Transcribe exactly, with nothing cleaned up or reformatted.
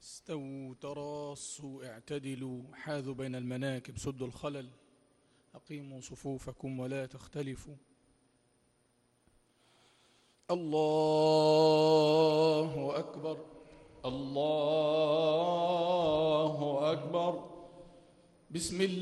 استووا تراصوا اعتدلوا حاذوا بين المناكب سدوا الخلل أقيموا صفوفكم ولا تختلفوا. الله أكبر الله أكبر. بسم الله.